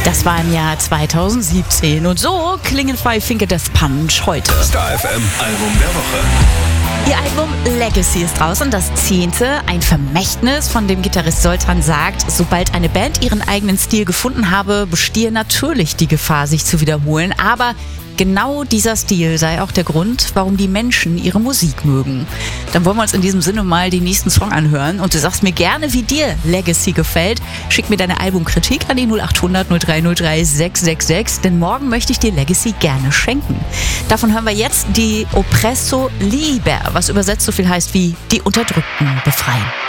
Das war im Jahr 2017 und so klingen Five Finger Death Punch heute. Star FM Album der Woche. Ihr Album Legacy ist draußen, das 10. Ein Vermächtnis, von dem Gitarrist Zoltan sagt, sobald eine Band ihren eigenen Stil gefunden habe, bestehe natürlich die Gefahr, sich zu wiederholen. Aber genau dieser Stil sei auch der Grund, warum die Menschen ihre Musik mögen. Dann wollen wir uns in diesem Sinne mal den nächsten Song anhören. Und du sagst mir gerne, wie dir Legacy gefällt. Schick mir deine Albumkritik an die 0800 0303 666, denn morgen möchte ich dir Legacy gerne schenken. Davon hören wir jetzt die Oppresso Liber, was übersetzt so viel heißt wie die Unterdrückten befreien.